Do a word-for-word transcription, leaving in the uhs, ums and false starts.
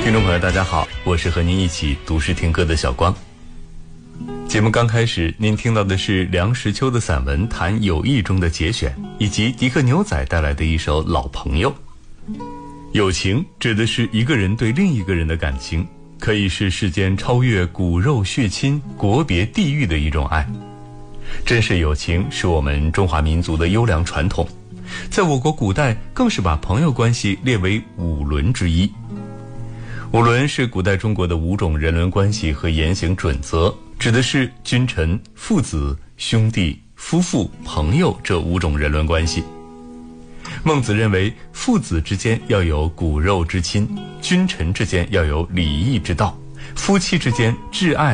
听众朋友大家好，我是和您一起读诗听歌的小光。节目刚开始，您听到的是梁实秋的散文《谈友谊》中的节选，以及迪克牛仔带来的一首《老朋友》。友情指的是一个人对另一个人的感情，可以是世间超越骨肉血亲、国别地域的一种爱。珍视友情是我们中华民族的优良传统，在我国古代更是把朋友关系列为五伦之一。五伦是古代中国的五种人伦关系和言行准则，指的是君臣、父子、兄弟、夫妇、朋友这五种人伦关系。孟子认为，父子之间要有骨肉之亲，君臣之间要有礼义之道，夫妻之间挚爱